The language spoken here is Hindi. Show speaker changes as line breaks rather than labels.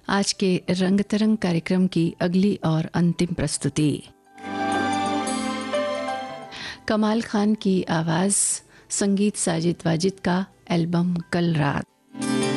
आज के रंग तरंग कार्यक्रम की अगली और अंतिम प्रस्तुति। कमाल खान की आवाज़, संगीत साजिद वाजिद का एल्बम कल रात।